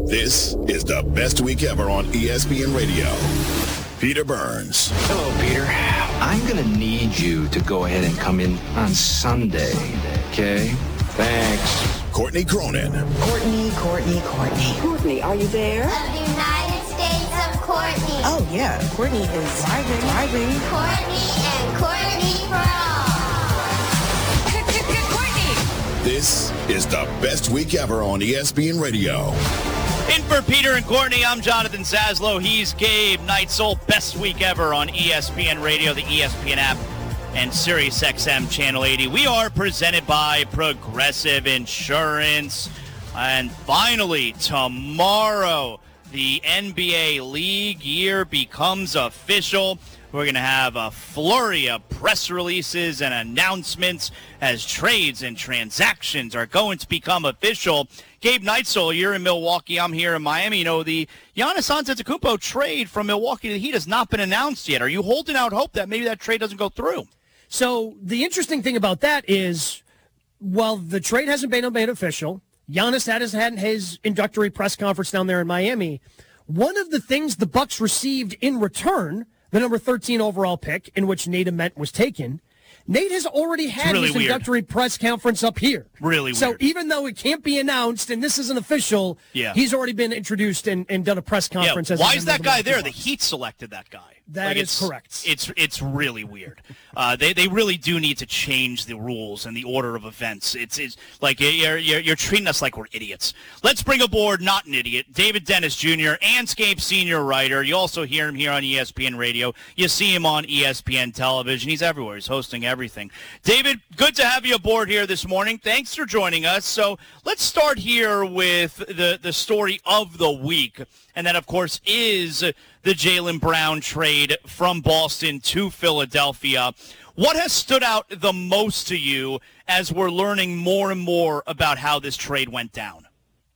This is the best week ever on ESPN Radio. Peter Burns. Hello, Peter. I'm going to need you to go ahead and come in on Sunday, okay? Thanks. Courtney Cronin. Courtney. Courtney, are you there? Of the United States of Courtney. Oh, yeah. Courtney is driving. Courtney and Courtney for all. Courtney! This is the best week ever on ESPN Radio. In for Peter and Courtney, I'm Jonathan Saslow. He's Gabe Neitzel. Best week ever on ESPN Radio, the ESPN app, and SiriusXM Channel 80. We are presented by Progressive Insurance. And finally, tomorrow, the NBA League year becomes official. We're going to have a flurry of press releases and announcements as trades and transactions are going to become official. Gabe Neitzel, you're in Milwaukee. I'm here in Miami. You know, the Giannis Antetokounmpo trade from Milwaukee to the Heat has not been announced yet. Are you holding out hope that maybe that trade doesn't go through? So the interesting thing about that is, while the trade hasn't been made official, Giannis had his introductory press conference down there in Miami. One of the things the Bucks received in return, the number 13 overall pick, in which Nate Ament was taken, Nate has already had his introductory press conference up here. Really weird. So even though it can't be announced and this isn't official, he's already been introduced and done a press conference. Why is that guy there? The Heat selected that guy. That is correct. It's really weird. They really do need to change the rules and the order of events. It's like you're treating us like we're idiots. Let's bring aboard not an idiot, David Dennis Jr., Anscape senior writer. You also hear him here on ESPN Radio. You see him on ESPN television. He's everywhere. He's hosting everything. David, good to have you aboard here this morning. Thanks for joining us. So let's start here with the story of the week. And that, of course, is the Jaylen Brown trade from Boston to Philadelphia. What has stood out the most to you as we're learning more and more about how this trade went down?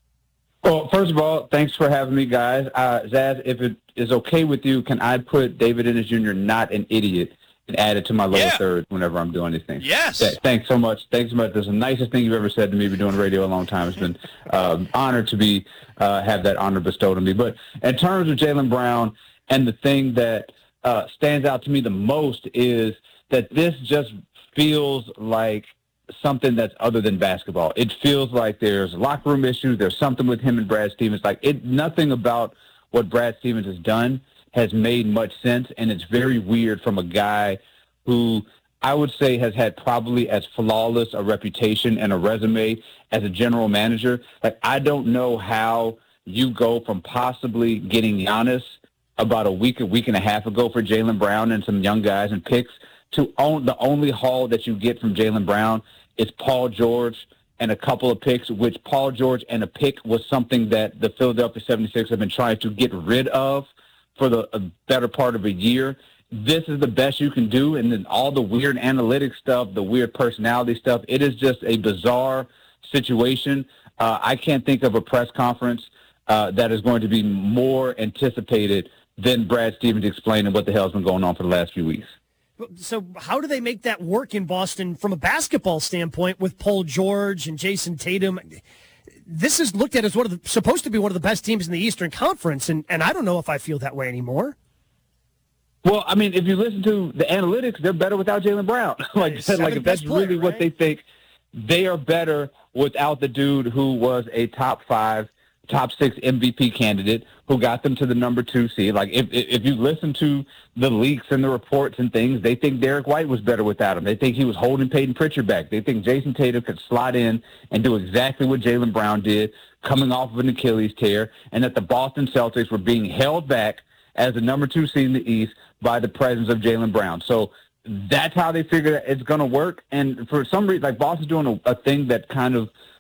Well, first of all, thanks for having me, guys. Zaz, if it is okay with you, can I put David Dennis Jr. not an idiot and add it to my lower third whenever I'm doing these things? Yes. Yeah, thanks so much. Thanks so much. That's the nicest thing you've ever said to me. Been doing radio a long time. It's been honored to have that honor bestowed on me. But in terms of Jaylen Brown, and the thing that stands out to me the most is that this just feels like something that's other than basketball. It feels like there's locker room issues. There's something with him and Brad Stevens. Nothing about what Brad Stevens has done has made much sense, and it's very weird from a guy who I would say has had probably as flawless a reputation and a resume as a general manager. I don't know how you go from possibly getting Giannis about a week and a half ago for Jaylen Brown and some young guys and picks to own the only haul that you get from Jaylen Brown is Paul George and a couple of picks, which Paul George and a pick was something that the Philadelphia 76ers have been trying to get rid of for a better part of a year. This is the best you can do, and then all the weird analytics stuff, the weird personality stuff, it is just a bizarre situation. I can't think of a press conference that is going to be more anticipated than Brad Stevens explaining what the hell has been going on for the last few weeks. So how do they make that work in Boston from a basketball standpoint with Paul George and Jason Tatum? This is looked at as supposed to be one of the best teams in the Eastern Conference, and I don't know if I feel that way anymore. Well, I mean, if you listen to the analytics, they're better without Jaylen Brown. If that's really what they think, they are better without the dude who was a top 5, top 6 MVP candidate who got them to the number 2 seed. If you listen to the leaks and the reports and things, they think Derek White was better without him. They think he was holding Peyton Pritchard back. They think Jason Tatum could slot in and do exactly what Jaylen Brown did, coming off of an Achilles tear, and that the Boston Celtics were being held back as the number 2 seed in the East by the presence of Jaylen Brown. So that's how they figure that it's going to work. And for some reason, Boston's doing a thing that kind of –